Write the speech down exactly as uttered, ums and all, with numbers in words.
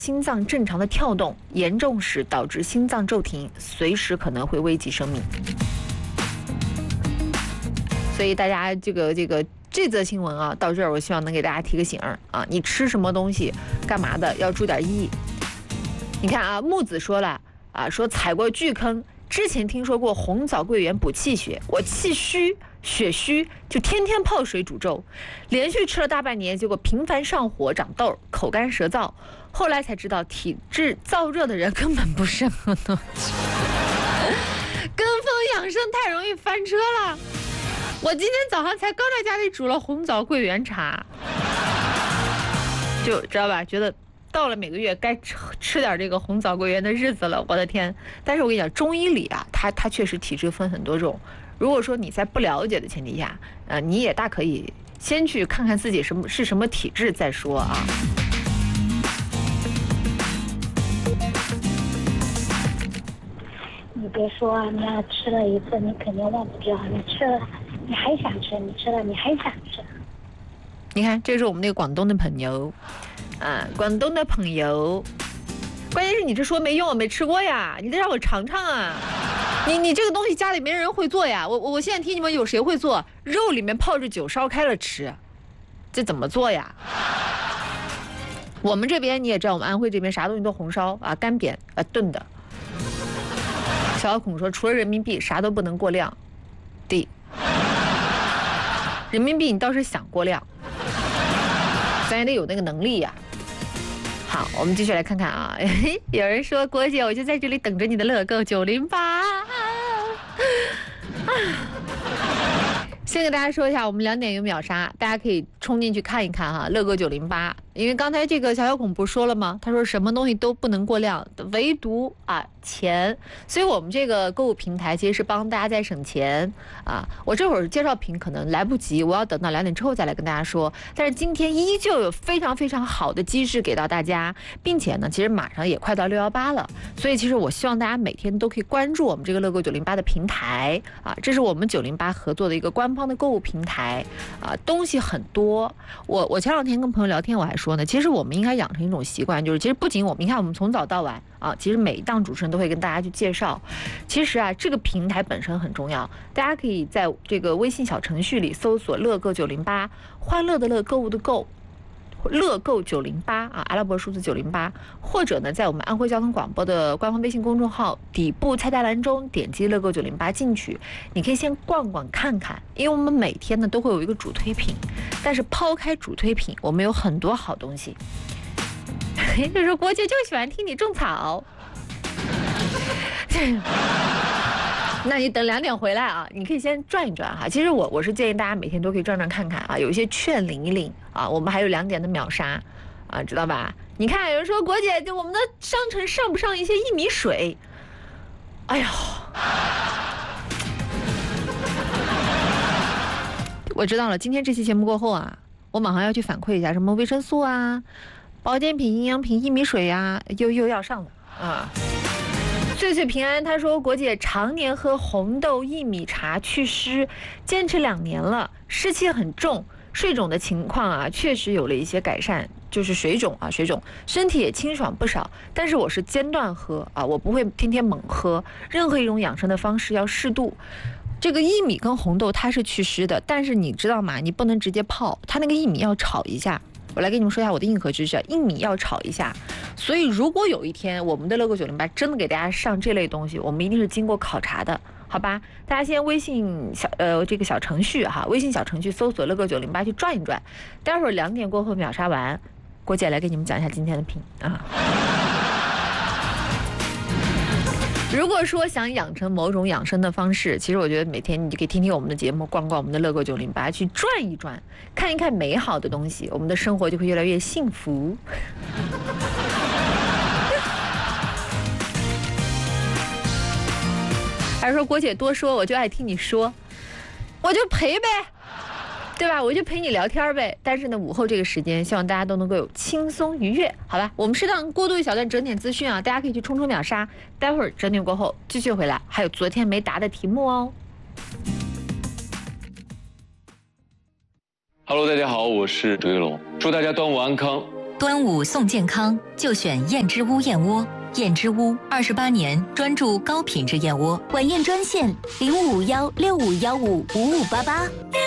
心脏正常的跳动，严重时导致心脏骤停，随时可能会危及生命。所以大家这个这个这则新闻啊，到这儿我希望能给大家提个醒儿啊，你吃什么东西，干嘛的要注点意。你看啊，木子说了啊，说踩过巨坑，之前听说过红枣桂圆补气血，我气虚血虚，就天天泡水煮粥，连续吃了大半年，结果频繁上火长痘，口干舌燥。后来才知道，体质燥热的人根本不适合多吃。跟风养生太容易翻车了。我今天早上才刚在家里煮了红枣桂圆茶，就知道吧？觉得到了每个月该吃吃点这个红枣桂圆的日子了，我的天！但是我跟你讲，中医里啊，它它确实体质分很多种。如果说你在不了解的前提下，呃，你也大可以先去看看自己什么是什么体质再说啊。 你别说啊，你要吃了一次，你肯定忘不掉。你吃了，你还想吃；你吃了，你还想吃。 你看，这是我们那个广东的朋友，啊，广东的朋友。关键是你这说没用，我没吃过呀，你得让我尝尝啊。你你这个东西家里没人会做呀，我我现在听你们有谁会做？肉里面泡着酒烧开了吃，这怎么做呀？我们这边你也知道，我们安徽这边啥东西都红烧啊，干煸啊炖的。小小孔说，除了人民币，啥都不能过量。对，人民币你倒是想过量，咱也得有那个能力呀。好，我们继续来看看啊。有人说，郭姐，我就在这里等着你的乐购九零八。先给大家说一下，我们两点有秒杀，大家可以冲进去看一看哈，乐购九零八。因为刚才这个小小孔不是说了吗？他说什么东西都不能过量，唯独啊钱。所以我们这个购物平台其实是帮大家在省钱啊。我这会儿介绍品可能来不及，我要等到两点之后再来跟大家说。但是今天依旧有非常非常好的机制给到大家，并且呢，其实马上也快到六一八了，所以其实我希望大家每天都可以关注我们这个乐购九零八的平台啊，这是我们九零八合作的一个官方的购物平台啊，东西很多。我我前两天跟朋友聊天，我还说呢，其实我们应该养成一种习惯，就是其实不仅我们，你看我们从早到晚啊，其实每一档主持人都会跟大家去介绍。其实啊，这个平台本身很重要，大家可以在这个微信小程序里搜索乐购九零八，欢乐的乐，购物的购。乐购九零八啊，阿拉伯数字九零八，或者呢，在我们安徽交通广播的官方微信公众号底部菜单栏中点击乐购九零八进去，你可以先逛逛看看，因为我们每天呢都会有一个主推品，但是抛开主推品，我们有很多好东西。就说国姐就喜欢听你种草。那你等两点回来啊，你可以先转一转哈。其实我我是建议大家每天都可以转转看看啊，有一些券领一领啊。我们还有两点的秒杀啊，知道吧？你看有人说国姐，就我们的商城上不上一些薏米水？哎呦，我知道了。今天这期节目过后啊，我马上要去反馈一下，什么维生素啊、保健品、营养品、薏米水呀、啊，又又要上了啊。岁岁平安，他说国姐常年喝红豆薏米茶祛湿，坚持两年了，湿气很重，水肿的情况啊确实有了一些改善，就是水肿啊水肿，身体也清爽不少。但是我是间断喝啊，我不会天天猛喝，任何一种养生的方式要适度。这个薏米跟红豆它是祛湿的，但是你知道吗？你不能直接泡，它那个薏米要炒一下。我来跟你们说一下我的硬核知识，薏米要炒一下。所以如果有一天我们的乐购九零八真的给大家上这类东西，我们一定是经过考察的，好吧？大家先微信小呃这个小程序哈，微信小程序搜索乐购九零八去转一转，待会儿两点过后秒杀完，郭姐来给你们讲一下今天的品啊。如果说想养成某种养生的方式，其实我觉得每天你就可以听听我们的节目，逛逛我们的乐购九零八，去转一转，看一看美好的东西，我们的生活就会越来越幸福。还说国姐多说，我就爱听你说，我就陪呗，对吧？我就陪你聊天呗。但是呢，午后这个时间，希望大家都能够有轻松愉悦，好吧？我们适当过渡一小段整点资讯啊，大家可以去冲冲秒杀。待会儿整点过后继续回来，还有昨天没答的题目哦。 Hello， 大家好，我是周一龙，祝大家端午安康。 端午送健康，就选燕之屋燕窝。燕之屋二十八年专注高品质燕窝， 晚宴专线零五幺六五幺五五五八八。